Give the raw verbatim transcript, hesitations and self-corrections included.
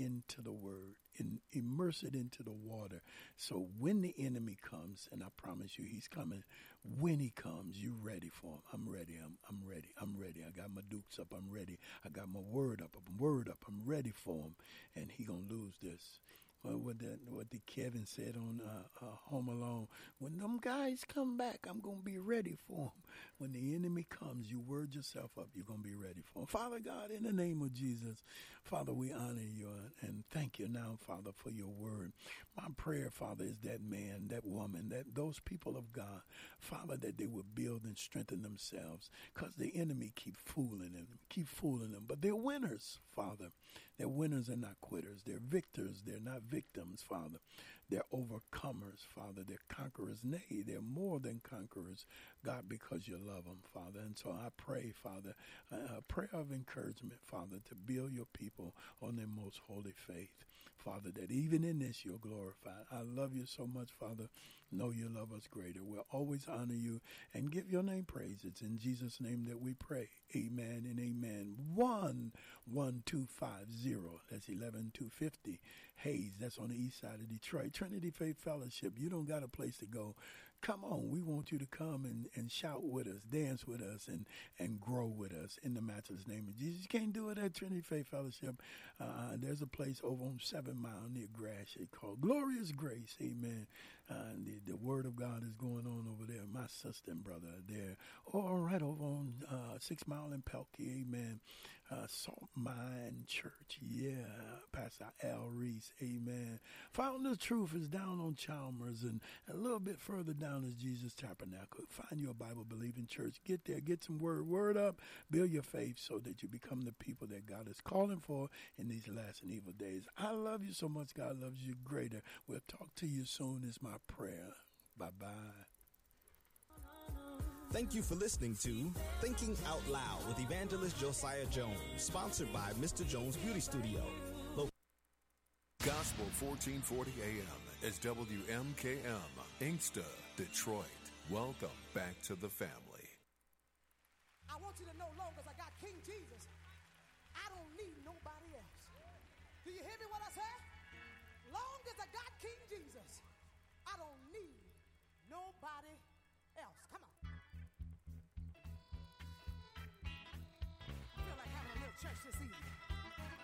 into the word and immerse it into the water. So when the enemy comes, and I promise you he's coming, when he comes, you ready for him. I'm ready. I'm, I'm ready. I'm ready. I got my dukes up. I'm ready. I got my word up. I'm word up. I'm ready for him. And he going to lose this. Well, what the, what the Kevin said on uh, uh, Home Alone, when them guys come back, I'm going to be ready for them. When the enemy comes, you word yourself up, you're going to be ready for him. Father God, in the name of Jesus, Father, we honor you and thank you now, Father, for your word. My prayer, Father, is that man, that woman, that those people of God, Father, that they will build and strengthen themselves, because the enemy keep fooling them, keep fooling them. But they're winners, Father. They're winners and not quitters. They're victors. They're not victims, Father. They're overcomers, Father. They're conquerors. Nay, they're more than conquerors, God, because you love them, Father. And so I pray, Father, a prayer of encouragement, Father, to build your people on their most holy faith, Father, that even in this you're glorified. I love you so much, Father. Know you love us greater. We'll always honor you and give your name praise. It's in Jesus' name that we pray. Amen and amen. One, one, two, five, zero. That's eleven two fifty. Hayes. That's on the east side of Detroit. Trinity Faith Fellowship. You don't got a place to go. Come on. We want you to come and, and shout with us, dance with us, and, and grow with us in the matchless name of Jesus. You can't do it at Trinity Faith Fellowship. Uh, there's a place over on Seven Mile near Gratiot called Glorious Grace. Amen. Uh, the, the word of God is going on over there. My sister and brother are there. All right, over on uh, Six Mile in Pelkey. Amen. Uh, Salt Mine Church. Yeah. Pastor Al Reese. Amen. Fountain of Truth is down on Chalmers, and a little bit further down is Jesus Tabernacle. Find your Bible-believing church. Get there. Get some word. Word up. Build your faith so that you become the people that God is calling for in these last and evil days. I love you so much. God loves you greater. We'll talk to you soon is my prayer. Bye-bye. Thank you for listening to Thinking Out Loud with Evangelist Josiah Jones, sponsored by Mister Jones Beauty Studio. Lo- Gospel fourteen forty A M is W M K M, Inkster, Detroit. Welcome back to the family. I want you to know, long as I got King Jesus, I don't need nobody else. Do you hear me what I say? Long as I got King Jesus, I don't need nobody else.